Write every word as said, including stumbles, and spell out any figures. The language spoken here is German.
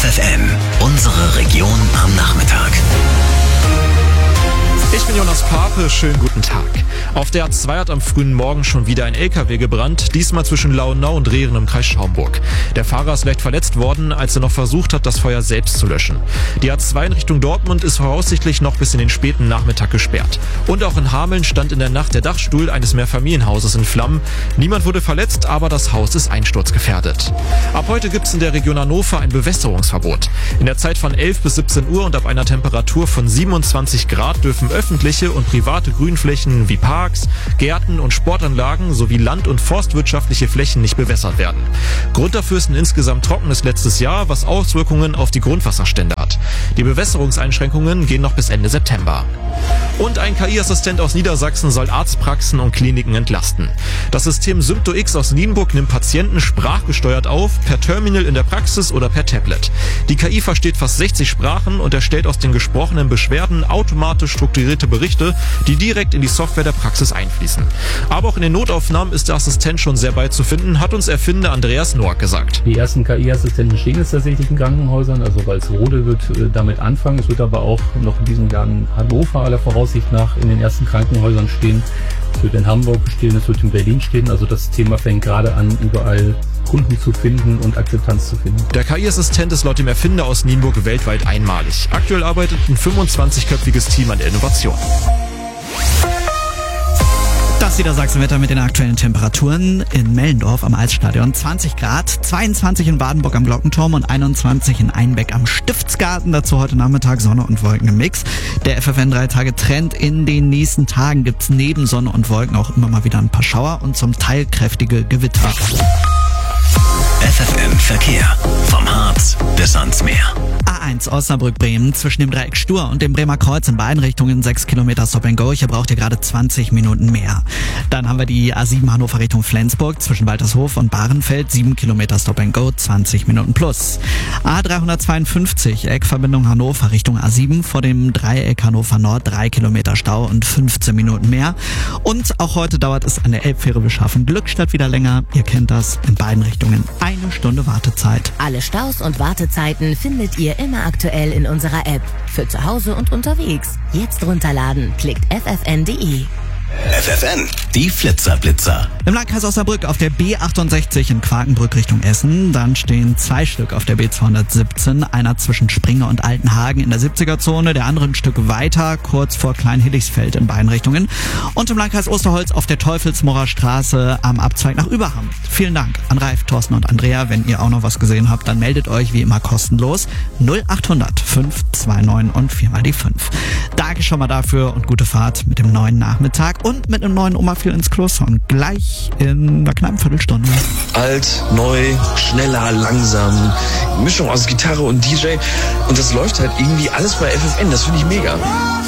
F F N, unsere Region am Nachmittag. Ich bin Jonas Pape, schönen guten Tag. Auf der A zwei hat am frühen Morgen schon wieder ein L K W gebrannt, diesmal zwischen Lauenau und Rehren im Kreis Schaumburg. Der Fahrer ist leicht verletzt worden, als er noch versucht hat, das Feuer selbst zu löschen. Die A zwei in Richtung Dortmund ist voraussichtlich noch bis in den späten Nachmittag gesperrt. Und auch in Hameln stand in der Nacht der Dachstuhl eines Mehrfamilienhauses in Flammen. Niemand wurde verletzt, aber das Haus ist einsturzgefährdet. Ab heute gibt es in der Region Hannover ein Bewässerungsverbot. In der Zeit von elf bis siebzehn Uhr und ab einer Temperatur von siebenundzwanzig Grad dürfen öffentliche und private Grünflächen wie Parks, Gärten und Sportanlagen sowie land- und forstwirtschaftliche Flächen nicht bewässert werden. Grund dafür ist ein insgesamt trockenes letztes Jahr, was Auswirkungen auf die Grundwasserstände hat. Die Bewässerungseinschränkungen gehen noch bis Ende September. Und ein K I-Assistent aus Niedersachsen soll Arztpraxen und Kliniken entlasten. Das System SymptoX aus Nienburg nimmt Patienten sprachgesteuert auf, per Terminal in der Praxis oder per Tablet. Die K I versteht fast sechzig Sprachen und erstellt aus den gesprochenen Beschwerden automatisch strukturierte Berichte, die direkt in die Software der Praxis einfließen. Aber auch in den Notaufnahmen ist der Assistent schon sehr bald zu finden, hat uns Erfinder Andreas Noack gesagt. Die ersten K I-Assistenten stehen jetzt tatsächlich in Krankenhäusern, also Walsrode wird äh, damit anfangen. Es wird aber auch noch in diesem Jahr in Hannover aller Voraussicht nach in den ersten Krankenhäusern stehen. Es wird in Hamburg stehen, es wird in Berlin stehen. Also das Thema fängt gerade an, überall Kunden zu finden und Akzeptanz zu finden. Der K I-Assistent ist laut dem Erfinder aus Nienburg weltweit einmalig. Aktuell arbeitet ein fünfundzwanzigköpfiges Team an der Innovation. Das Niedersachsen-Wetter mit den aktuellen Temperaturen in Mellendorf am Eisstadion. zwanzig Grad, zweiundzwanzig in Badenburg am Glockenturm und einundzwanzig in Einbeck am Stiftsgarten. Dazu heute Nachmittag Sonne und Wolken im Mix. Der F F N drei Tage Trend: in den nächsten Tagen gibt's neben Sonne und Wolken auch immer mal wieder ein paar Schauer und zum Teil kräftige Gewitter. F F N Verkehr. Vom Harz bis ans Meer. A eins Osnabrück-Bremen zwischen dem Dreieck Stur und dem Bremer Kreuz in beiden Richtungen sechs Kilometer Stop and Go. Hier braucht ihr gerade zwanzig Minuten mehr. Dann haben wir die A sieben Hannover Richtung Flensburg zwischen Waltershof und Bahrenfeld, sieben Kilometer Stop and Go, zwanzig Minuten plus. A dreihundertzweiundfünfzig Eckverbindung Hannover Richtung A sieben vor dem Dreieck Hannover Nord, drei Kilometer Stau und fünfzehn Minuten mehr. Und auch heute dauert es an der Elbfähre bis Glückstadt wieder länger. Ihr kennt das, in beiden Richtungen eine Stunde Wartezeit. Alle Staus und Wartezeiten findet ihr immer aktuell in unserer App. Für zu Hause und unterwegs. Jetzt runterladen. Klickt f f n punkt d e. F F N, die Flitzerblitzer. Im Landkreis Osnabrück auf der B achtundsechzig in Quakenbrück Richtung Essen. Dann stehen zwei Stück auf der B zweihundertsiebzehn. Einer zwischen Springe und Altenhagen in der siebziger-Zone. Der andere ein Stück weiter, kurz vor Kleinhilligsfeld in beiden Richtungen. Und im Landkreis Osterholz auf der Teufelsmorer Straße am Abzweig nach Überham. Vielen Dank an Ralf, Thorsten und Andrea. Wenn ihr auch noch was gesehen habt, dann meldet euch wie immer kostenlos. null achthundert fünf zwei neun und viermal die fünf. Danke schon mal dafür und gute Fahrt mit dem neuen Nachmittag. Und mit einem neuen Oma viel ins Klo-Song. Gleich in einer knappen Viertelstunde. Alt, neu, schneller, langsam. Mischung aus Gitarre und D J. Und das läuft halt irgendwie alles bei F F N. Das finde ich mega.